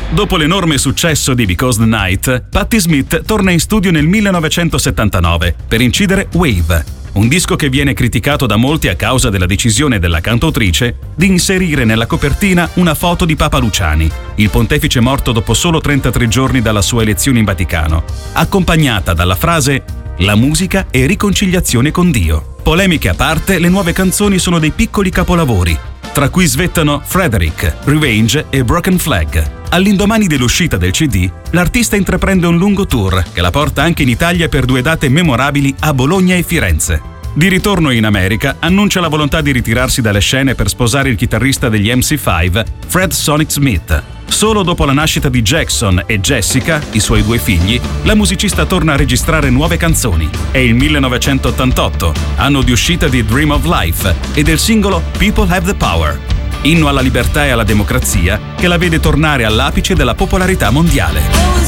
Dopo l'enorme successo di Because the Night, Patti Smith torna in studio nel 1979 per incidere Wave, un disco che viene criticato da molti a causa della decisione della cantautrice di inserire nella copertina una foto di Papa Luciani, il pontefice morto dopo solo 33 giorni dalla sua elezione in Vaticano, accompagnata dalla frase «La musica è riconciliazione con Dio». Polemiche a parte, le nuove canzoni sono dei piccoli capolavori, tra cui svettano Frederick, Revenge e Broken Flag. All'indomani dell'uscita del CD, l'artista intraprende un lungo tour che la porta anche in Italia per 2 date memorabili a Bologna e Firenze. Di ritorno in America, annuncia la volontà di ritirarsi dalle scene per sposare il chitarrista degli MC5, Fred Sonic Smith. Solo dopo la nascita di Jackson e Jessica, i suoi 2 figli, la musicista torna a registrare nuove canzoni. È il 1988, anno di uscita di Dream of Life e del singolo People Have the Power, inno alla libertà e alla democrazia che la vede tornare all'apice della popolarità mondiale.